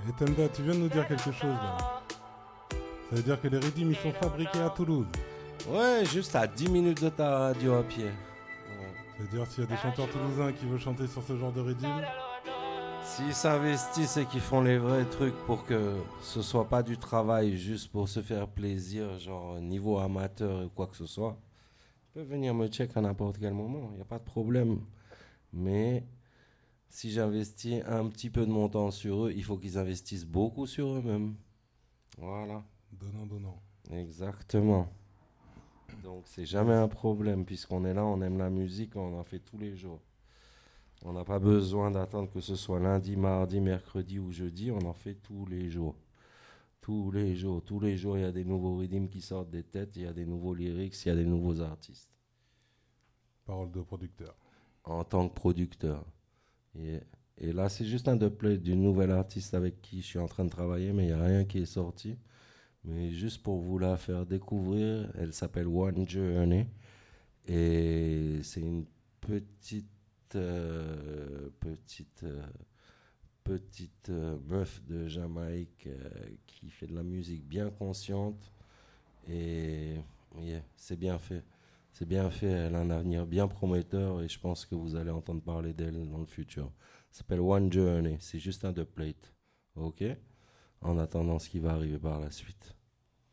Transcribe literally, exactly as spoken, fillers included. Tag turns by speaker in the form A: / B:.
A: Et Tenda, tu viens de nous dire quelque chose là. Ça veut dire que les rythmes ils sont fabriqués à Toulouse.
B: Ouais, juste à dix minutes de ta radio à pied. Ouais.
A: Ça veut dire s'il y a des chanteurs toulousains qui veulent chanter sur ce genre de rythme.
B: S'ils s'investissent et qu'ils font les vrais trucs pour que ce soit pas du travail juste pour se faire plaisir, genre niveau amateur ou quoi que ce soit, ils peuvent venir me check à n'importe quel moment, il n'y a pas de problème. Mais si j'investis un petit peu de mon temps sur eux, il faut qu'ils investissent beaucoup sur eux-mêmes. Voilà.
A: Donnant, donnant.
B: Exactement. Donc c'est jamais un problème puisqu'on est là, on aime la musique, on en fait tous les jours. On n'a pas besoin d'attendre que ce soit lundi, mardi, mercredi ou jeudi, on en fait tous les jours. Tous les jours, tous les jours, il y a des nouveaux rythmes qui sortent des têtes, il y a des nouveaux lyrics, il y a des nouveaux artistes.
A: Parole de producteur.
B: En tant que producteur. Et, et là, c'est juste un dubplate d'une nouvelle artiste avec qui je suis en train de travailler, mais il n'y a rien qui est sorti. Mais juste pour vous la faire découvrir, elle s'appelle One Journey. Et c'est une petite, euh, petite, euh, petite euh, meuf de Jamaïque euh, qui fait de la musique bien consciente. Et yeah, c'est bien fait. C'est bien fait, elle a un avenir bien prometteur et je pense que vous allez entendre parler d'elle dans le futur. Ça s'appelle One Journey, c'est juste un dubplate. Ok? En attendant ce qui va arriver par la suite.